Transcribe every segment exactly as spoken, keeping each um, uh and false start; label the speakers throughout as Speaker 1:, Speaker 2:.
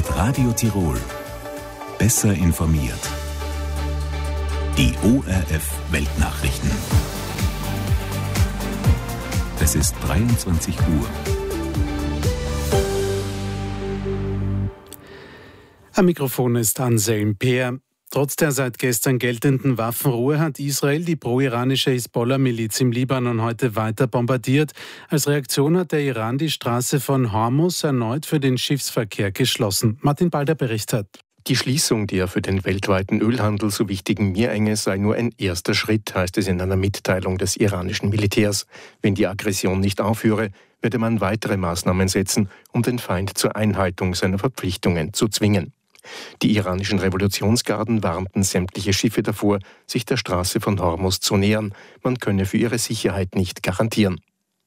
Speaker 1: Mit Radio Tirol. Besser informiert. Die O R F Weltnachrichten. Es ist dreiundzwanzig Uhr.
Speaker 2: Am Mikrofon ist Anselm Peer. Trotz der seit gestern geltenden Waffenruhe hat Israel die pro-iranische Hisbollah-Miliz im Libanon heute weiter bombardiert. Als Reaktion hat der Iran die Straße von Hormuz erneut für den Schiffsverkehr geschlossen. Martin Balder berichtet.
Speaker 3: Die Schließung der für den weltweiten Ölhandel so wichtigen Meerenge sei nur ein erster Schritt, heißt es in einer Mitteilung des iranischen Militärs. Wenn die Aggression nicht aufhöre, werde man weitere Maßnahmen setzen, um den Feind zur Einhaltung seiner Verpflichtungen zu zwingen. Die iranischen Revolutionsgarden warnten sämtliche Schiffe davor, sich der Straße von Hormuz zu nähern. Man könne für ihre Sicherheit nicht garantieren.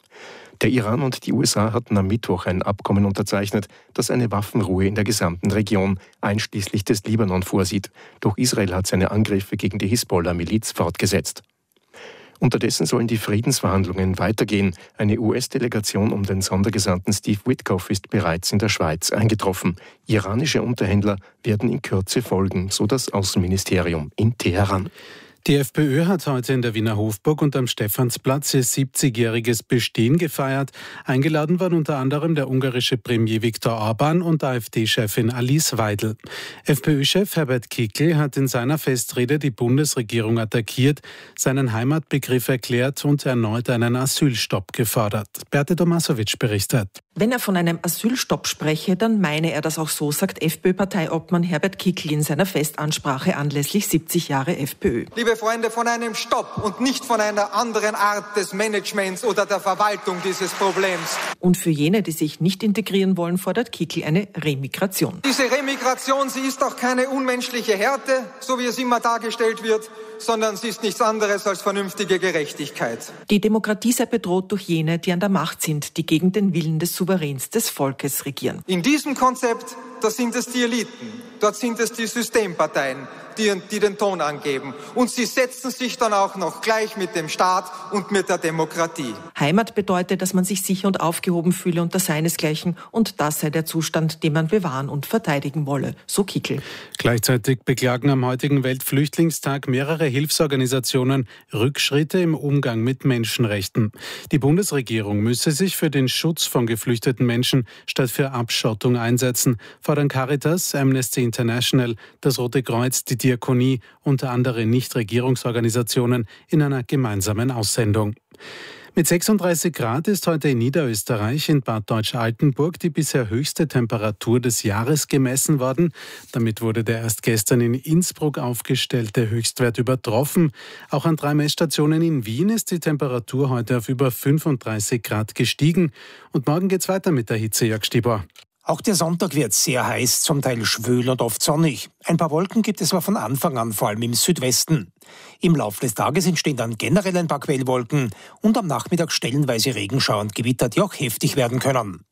Speaker 3: Der Iran und die U S A hatten am Mittwoch ein Abkommen unterzeichnet, das eine Waffenruhe in der gesamten Region, einschließlich des Libanon, vorsieht. Doch Israel hat seine Angriffe gegen die Hisbollah-Miliz fortgesetzt. Unterdessen sollen die Friedensverhandlungen weitergehen. Eine U S-Delegation um den Sondergesandten Steve Witkoff ist bereits in der Schweiz eingetroffen. Iranische Unterhändler werden in Kürze folgen, so das Außenministerium in Teheran.
Speaker 2: Die FPÖ hat heute in der Wiener Hofburg und am Stephansplatz ihr siebzigjähriges Bestehen gefeiert. Eingeladen waren unter anderem der ungarische Premier Viktor Orbán und AfD-Chefin Alice Weidel. FPÖ-Chef Herbert Kickl hat in seiner Festrede die Bundesregierung attackiert, seinen Heimatbegriff erklärt und erneut einen Asylstopp gefordert. Beate Tomasowitsch berichtet.
Speaker 4: Wenn er von einem Asylstopp spreche, dann meine er das auch so, sagt FPÖ-Parteiobmann Herbert Kickl in seiner Festansprache anlässlich siebzig Jahre FPÖ.
Speaker 5: Liebe Freunde, von einem Stopp und nicht von einer anderen Art des Managements oder der Verwaltung dieses Problems.
Speaker 4: Und für jene, die sich nicht integrieren wollen, fordert Kickl eine Remigration.
Speaker 5: Diese Remigration, sie ist doch keine unmenschliche Härte, so wie es immer dargestellt wird, sondern sie ist nichts anderes als vernünftige Gerechtigkeit.
Speaker 4: Die Demokratie sei bedroht durch jene, die an der Macht sind, die gegen den Willen des Souveräns des Volkes regieren.
Speaker 5: In diesem Konzept, da sind es die Eliten, dort sind es die Systemparteien, die, die den Ton angeben. Und sie setzen sich dann auch noch gleich mit dem Staat und mit der Demokratie.
Speaker 4: Heimat bedeutet, dass man sich sicher und aufgehoben fühle unter seinesgleichen, und das sei der Zustand, den man bewahren und verteidigen wolle, so Kickl.
Speaker 2: Gleichzeitig beklagen am heutigen Weltflüchtlingstag mehrere Hilfsorganisationen Rückschritte im Umgang mit Menschenrechten. Die Bundesregierung müsse sich für den Schutz von geflüchteten Menschen statt für Abschottung einsetzen, fordern Caritas, Amnesty International, das Rote Kreuz, die Diakonie und andere Nichtregierungsorganisationen in einer gemeinsamen Aussendung. Mit sechsunddreißig Grad ist heute in Niederösterreich in Bad Deutsch-Altenburg die bisher höchste Temperatur des Jahres gemessen worden. Damit wurde der erst gestern in Innsbruck aufgestellte Höchstwert übertroffen. Auch an drei Messstationen in Wien ist die Temperatur heute auf über fünfunddreißig Grad gestiegen. Und morgen geht's weiter mit der Hitze, Jörg Stieber.
Speaker 6: Auch der Sonntag wird sehr heiß, zum Teil schwül und oft sonnig. Ein paar Wolken gibt es aber von Anfang an, vor allem im Südwesten. Im Laufe des Tages entstehen dann generell ein paar Quellwolken und am Nachmittag stellenweise Regenschauer und Gewitter, die auch heftig werden können.